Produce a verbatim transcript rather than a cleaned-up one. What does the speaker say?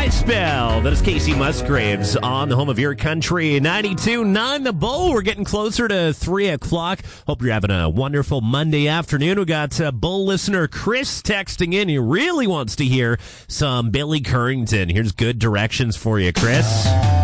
Dry Spell. That is Casey Musgraves on the home of your country, ninety-two point nine The Bull. We're getting closer to three o'clock. Hope you're having a wonderful Monday afternoon. We got uh, Bull listener Chris texting in. He really wants to hear some Billy Currington. Here's good directions for you, Chris.